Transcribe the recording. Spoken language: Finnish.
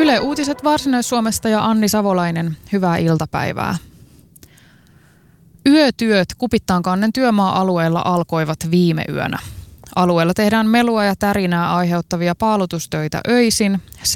Yle Uutiset Varsinais-Suomesta ja Anni Savolainen, hyvää iltapäivää. Yötyöt Kupittaankannen työmaa-alueella alkoivat viime yönä. Alueella tehdään melua ja tärinää aiheuttavia paalutustöitä öisin